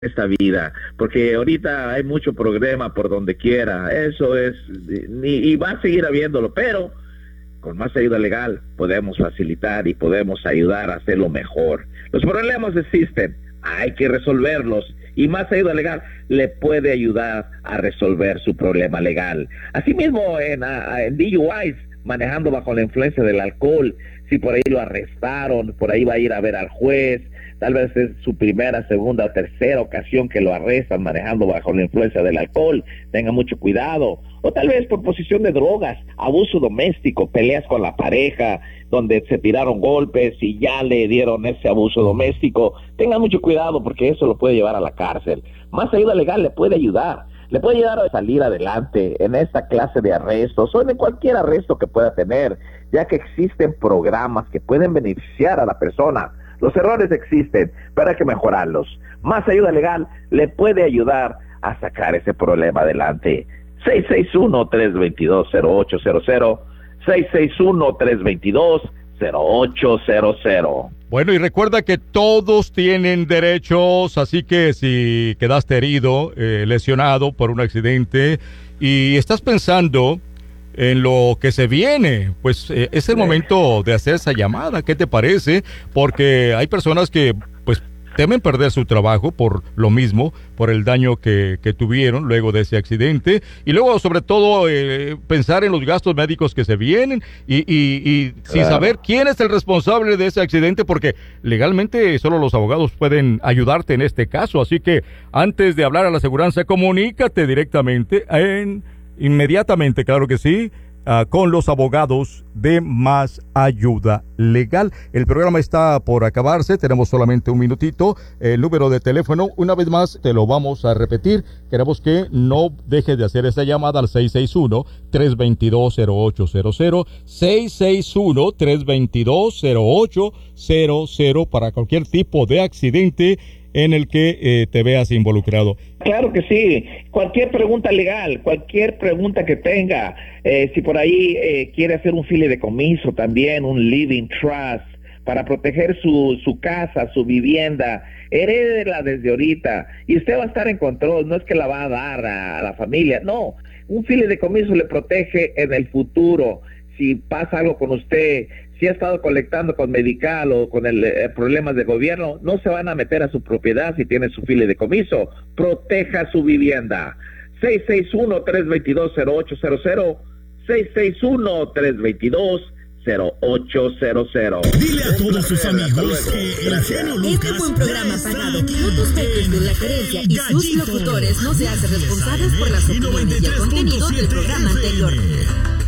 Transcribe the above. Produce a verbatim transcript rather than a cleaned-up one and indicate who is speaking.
Speaker 1: esta vida, porque ahorita hay mucho problema por donde quiera, eso es, y, y va a seguir habiéndolo, pero con más ayuda legal podemos facilitar y podemos ayudar a hacerlo mejor. Los problemas existen, hay que resolverlos, y más ayuda legal le puede ayudar a resolver su problema legal. Asimismo, en, en D U Is, manejando bajo la influencia del alcohol, si por ahí lo arrestaron, por ahí va a ir a ver al juez, tal vez es su primera, segunda o tercera ocasión que lo arrestan manejando bajo la influencia del alcohol, tenga mucho cuidado. O tal vez por posición de drogas, abuso doméstico, peleas con la pareja, donde se tiraron golpes y ya le dieron ese abuso doméstico. Tenga mucho cuidado porque eso lo puede llevar a la cárcel. Más ayuda legal le puede ayudar. Le puede ayudar a salir adelante en esta clase de arrestos o en cualquier arresto que pueda tener, ya que existen programas que pueden beneficiar a la persona. Los errores existen, pero hay que mejorarlos. Más ayuda legal le puede ayudar a sacar ese problema adelante. seis seis uno, tres dos dos, cero ocho cero cero, seis seis uno, tres dos dos, cero ocho cero cero.
Speaker 2: Bueno, y recuerda que todos tienen derechos, así que si quedaste herido, eh, lesionado por un accidente y estás pensando en lo que se viene, pues eh, es el momento de hacer esa llamada. ¿Qué te parece? Porque hay personas que pues temen perder su trabajo por lo mismo, por el daño que, que tuvieron luego de ese accidente, y luego sobre todo eh, pensar en los gastos médicos que se vienen y, y, y claro, sin saber quién es el responsable de ese accidente, porque legalmente solo los abogados pueden ayudarte en este caso. Así que antes de hablar a la aseguranza, comunícate directamente en inmediatamente, claro que sí, Uh, con los abogados de Más Ayuda Legal. El programa está por acabarse, tenemos solamente un minutito. El número de teléfono, una vez más, te lo vamos a repetir. Queremos que no dejes de hacer esa llamada al seis seis uno, tres dos dos, cero ocho cero cero, seis seis uno, tres dos dos, cero ocho cero cero para cualquier tipo de accidente en el que eh, te veas involucrado.
Speaker 1: Claro que sí, cualquier pregunta legal, cualquier pregunta que tenga, eh, si por ahí eh, quiere hacer un fideicomiso también, un living trust, para proteger su, su casa, su vivienda, herédela desde ahorita, y usted va a estar en control, no es que la va a dar a, a la familia, no, un fideicomiso le protege en el futuro, si pasa algo con usted, si ha estado colectando con Medical o con el eh, problemas de gobierno, no se van a meter a su propiedad si tiene su fideicomiso. Proteja su vivienda. seis seis uno, tres dos dos, cero ocho cero cero, seis seis uno, tres dos dos, cero ocho cero cero.
Speaker 3: Dile a todos sus amigos que el genio Lucas...
Speaker 4: Este fue un programa pagado. Minutos Técnicos de la Gerencia y sus locutores no se hacen responsables por las opiniones y el contenido del programa anterior.